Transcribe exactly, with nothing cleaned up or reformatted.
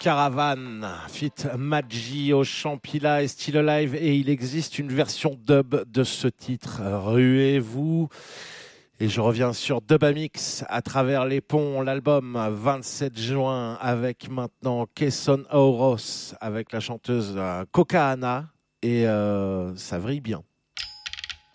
Caravan, fit Maggi au Champilla et Still Alive, et il existe une version dub de ce titre, Ruez-vous. Et je reviens sur Dubamix à travers les ponts, l'album vingt-sept juin, avec maintenant Kesson Auros avec la chanteuse Cocaana, et euh, ça vrille bien.